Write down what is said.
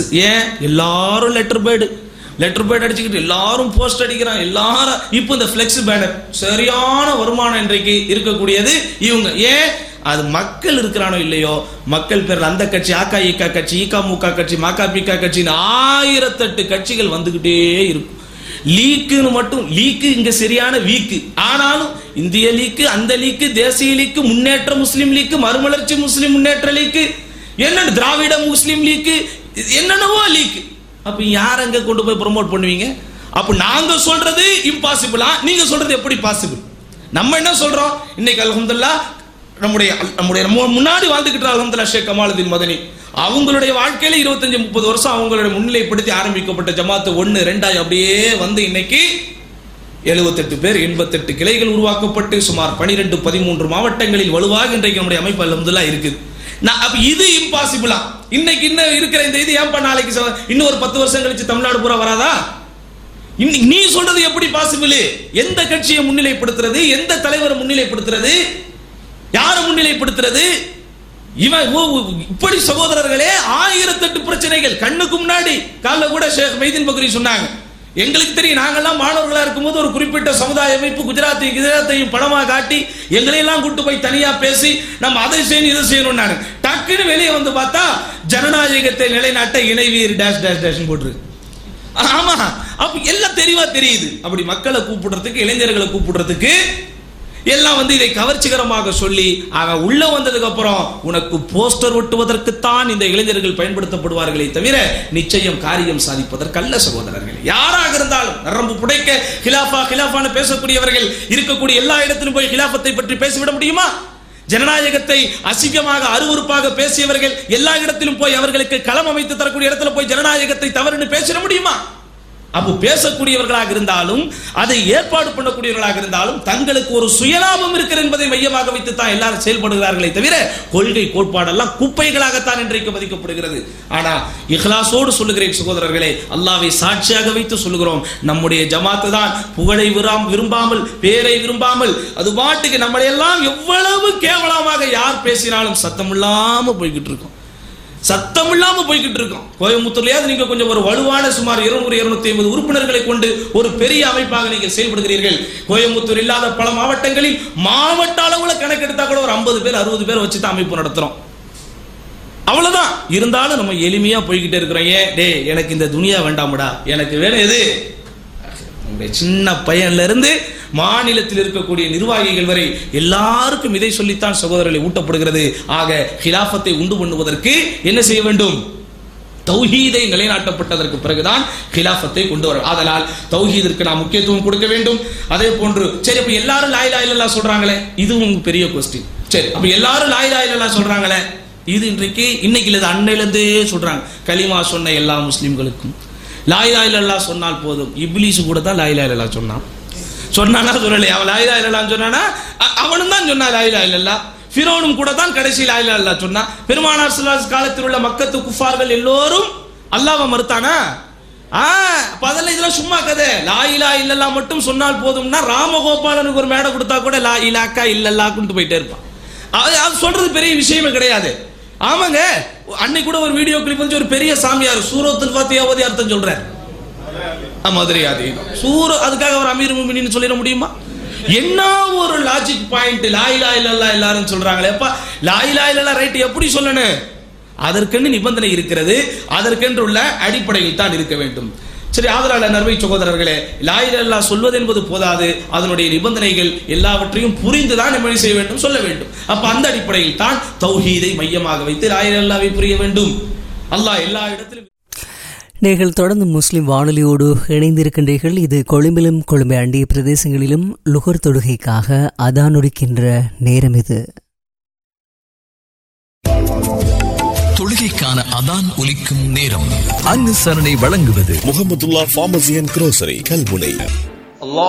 ஏன் எல்லாரும் letter bad அடிச்சுக்கிட்டு எல்லாரும் போஸ்ட் அடிக்கிறான், எல்லாரும் இப்போ இந்த ஃபிளெக்ஸ் பேனர் சரியான வருமானம் இன்றைக்கு இருக்கக்கூடியது இவங்க. ஏன்? அது மக்கள் இருக்கிறானோ இல்லையோ, மக்கள் பேர்ல அந்த கட்சி, ஆக்கா ஈக்கா கட்சி, ஈக்கா மூக்கா கட்சி, மாக்கா பீக்கா கட்சின்னு 1008 கட்சிகள் வந்துகிட்டே இருக்கும். லீக்குன்னு மட்டும் லீக்கு இங்க சரியான வீக்கு. ஆனாலும் இந்திய லீக்கு, அந்த லீக்கு, தேசிய லீக்கு, முன்னேற்ற முஸ்லிம் லீக்கு, மறுமலர்ச்சி முஸ்லிம் முன்னேற்ற லீக்கு, என்ன திராவிட முஸ்லிம் லீக்கு, என்னென்னவோ லீக்கு. அப்ப யார் அங்க கொண்டு போய் ப்ரோமோட் பண்ணுவீங்க? அப்ப நாங்க சொல்றது இம்பாசிபிளா, நீங்க சொல்றது எப்படி பாசிபிள்? நம்ம என்ன சொல்றோம்? இன்னைக்கு அல்ஹம்துலில்லாஹ் நம்முடைய முன்னாடி வாழ்ந்துகிட்டு அல்ஹம்துலில்லாஹ் ஷேக் கமாலுதீன் மதனி அவங்களுடைய வாழ்க்கையில 25-30 வருஷம் அவங்களுடைய முன்னிலைப்படுத்தி ஆரம்பிக்கப்பட்ட ஜமாத்து 1, 2 அப்படியே வந்து இன்னைக்கு 78 பேர், 88 கிளைகள் உருவாக்கப்பட்டு சுமார் 12-13 மாவட்டங்களில் வலுவாக இன்றைக்கு நம்முடைய அமைப்பு அல்ஹம்துலில்லாஹ் இருக்குது. இது இம்பாசிபிளா? இன்னைக்கு இன்னும் இருக்கிற இந்த இது ஏன்பா நாளைக்கு இன்னும் ஒரு 10 வருஷம் கழிச்சு தமிழ்நாடு பூரா வராதா? நீ சொல்றது எப்படி பாசிபிள்? எந்த கட்சியை முன்னிலைப்படுத்துறது? எந்த தலைவரை முன்னிலைப்படுத்துறது? யாரை முன்னிலைப்படுத்துறது? இப்படி சகோதரர்களே 1008 பிரச்சனைகள் கண்ணுக்கு முன்னாடி. காலைல கூட ஷேக் மைதீன் பக்ரி சொன்னாங்க, எங்களுக்கு தெரியும், நாங்கெல்லாம் மாணவர்களா இருக்கும்போது ஒரு குறிப்பிட்ட சமுதாய அமைப்பு குஜராத்தையும் படமா காட்டி எங்களையெல்லாம் கூட்டு போய் தனியா பேசி நம்ம அதை செய்யணும் இதை செய்யணும். டக்குன்னு வெளியே வந்து பார்த்தா ஜனநாயகத்தை நிலைநாட்ட இணைவீர் டேஷ் டேஷ் டேஷ் போட்டுருக்கு. ஆமா, அப்ப எல்லாம் தெளிவா தெரியுது. அப்படி மக்களை கூப்பிடுறதுக்கு, இளைஞர்களை கூப்பிடுறதுக்கு எல்லாம் வந்து இதை கவர்ச்சிகரமாக சொல்லி அவன் உள்ள வந்ததுக்கு அப்புறம் உனக்கு போஸ்டர் ஒட்டுவதற்குத்தான் இந்த இளைஞர்கள் பயன்படுத்தப்படுவார்களே தவிர நிச்சயம் காரியம் சாதிப்பதற்கு அல்ல சகோதரர்கள். யாராக இருந்தாலும் நரம்பு புடைக்க ஹிலாஃபான்னு பேசக்கூடியவர்கள் இருக்கக்கூடிய எல்லா இடத்திலும் போய் ஹிலாஃபத்தை பற்றி பேசிவிட முடியுமா? ஜனநாயகத்தை அசிங்கமாக அருவருப்பாக பேசியவர்கள் எல்லா இடத்திலும் போய் அவர்களுக்கு களம் அமைத்து தரக்கூடிய இடத்துல போய் ஜனநாயகத்தை தவறுன்னு பேசிட முடியுமா? அப்போ பேசக்கூடியவர்களாக இருந்தாலும், அதை ஏற்பாடு பண்ணக்கூடியவர்களாக இருந்தாலும் தங்களுக்கு ஒரு சுயலாபம் இருக்கிறது என்பதை மையமாக வைத்து தான் எல்லாரும் செயல்படுகிறார்களே தவிர கொள்கை கோட்பாடெல்லாம் குப்பைகளாகத்தான் இன்றைக்கு மதிக்கப்படுகிறது. ஆனா இஹ்லாசோடு சொல்லுகிறேன் சகோதரர்களே, அல்லாஹ்வை சாட்சியாக வைத்து சொல்லுகிறோம், நம்முடைய ஜமாத்து தான் புகழை விரும்பாமல், பேரை விரும்பாமல், அது பாட்டுக்கு நம்மளை எல்லாம் எவ்வளவு கேவலமாக யார் பேசினாலும் சத்தமில்லாம போய்கிட்டு இருக்கோம். கோயம்புத்தூர்லயாவது நீங்க கொஞ்சம் ஒரு வலுவான சுமார் 200-250 உறுப்பினர்களை கொண்டு ஒரு பெரிய அமைப்பாக நீங்கள் செயல்படுகிறீர்கள். கோயம்புத்தூர் இல்லாத பல மாவட்டங்களில் மாவட்ட அளவுல கணக்கெடுத்தா கூட ஒரு 50 பேர் 60 பேர் வச்சு தான் அமைப்பு நடத்துறோம். அவ்வளவுதான். இருந்தாலும் நம்ம எளிமையா போய்கிட்டே இருக்கிறோம். ஏன் எனக்கு இந்த துனியா வேண்டாமடா, எனக்கு வேணும் எது? சின்ன பையன்ல இருந்து மாநிலத்தில் இருக்கக்கூடிய நிர்வாகிகள் வரை எல்லாருக்கும் இதை சொல்லித்தான் சகோதரர்களை ஊட்டப்படுகிறது. ஆக ஹிலாஃபத்தை உண்டு பண்ணுவதற்கு என்ன செய்ய வேண்டும்? தௌஹீதை நிலைநாட்டப்பட்டதற்கு பிறகுதான் ஹிலாஃபத்தை கொண்டு வர. ஆதலால் தௌஹீதிற்கு நாம் முக்கியத்துவம் கொடுக்க வேண்டும். அதே போன்று சரி, அப்ப எல்லாரும் லா இலாஹ இல்லல்லாஹ் சொல்றாங்களே, இதுவும் பெரிய கொஸ்டின். சரி, அப்ப எல்லாரும் லா இலாஹ இல்லல்லாஹ் சொல்றாங்களே, இது இன்னைக்கு இல்ல, அன்னையில இருந்தே சொல்றாங்க. கலிமா சொன்ன எல்லா முஸ்லிம்களுக்கும் லா இலாஹ இல்லல்லாஹ் சொன்னால் போதும். இப்லீஸ் கூட தான் லா இலாஹ இல்லல்லாஹ் சொன்னானா சொல்லலையா? அவன் லா இலாஹ இல்லல்லாஹ் சொன்னானா? அவனும் தான் சொன்னா லா இலாஹ இல்லல்லாஹ். ஃபிரௌனும் கூட தான் கடைசி லா இலாஹ இல்லல்லாஹ் சொன்னா. பெருமானார் ஸல்லல்லாஹு அலைஹி காலத்தில் உள்ள மக்கத்து குஃபார்கள் எல்லோரும் அல்லாஹ்வை மறுத்தானா? அதெல்லாம் இதெல்லாம் சும்மா கதை. லா இலாஹ இல்லல்லாஹ் மட்டும் சொன்னால் போதும்னா ராமகோபாலனுக்கு ஒரு மேடை கொடுத்தா கூட லா இலாஹா இல்லல்லாஹ் கொண்டு போயிட்டே இருப்பான். அது சொல்றது பெரிய விஷயமே கிடையாது. ஆமாங்க, அன்னைக்கு கூட ஒரு வீடியோ கிளிப் வந்து ஒரு பெரிய சாமியார் சூரத்துல் ஃபாத்திஹா ஓதி அர்த்தம் சொல்றார். அதுக்காக அவர் அமீர் முஃமினீன் சொல்லிட முடியுமா? என்ன ஒரு லாஜிக் பாயிண்ட். லா இலாஹ இல்லல்லாஹ் எல்லாரும் சொல்றாங்களே, அப்ப லா இலாஹ இல்லல்லாஹ் ரைட் எப்படி சொல்லணும்? அதற்கென்று நிபந்தனை இருக்கிறது, அதற்கென்று உள்ள அடிப்படையில் தான் இருக்க வேண்டும். சரி, ஆதலால நர்மை சகோதரர்களே, லா இலாஹ இல்லல்லாஹ் சொல்வது என்பது போதாது, அதனுடைய நிபந்தனைகள் எல்லாவற்றையும் புரிந்துதான் நம்ம செய்ய வேண்டும், சொல்ல வேண்டும். அப்ப அந்த அடிப்படையில் தான் தௌஹீதை மையமாக வைத்து லா இலாஹ இல்லல்லாஹ்வை புரிய வேண்டும். அல்லாஹ் எல்லா இடத்திலும். நீங்கள் தொடர்ந்து முஸ்லிம் வானொலியோடு இணைந்திருக்கின்றீர்கள். இது கொழும்பிலும் கொழும்பை அண்டிய பிரதேசங்களிலும் லுகர் தொழுகைக்காக அதான் ஒலிக்கின்ற நேரம். இது தொழுகைக்கான அதான் ஒலிக்கும் நேரம். அனுசரணை வழங்குவது முஹம்மதுல்லாஹ் ஃபார்மசி அண்ட் குரோசரி கல்முனை.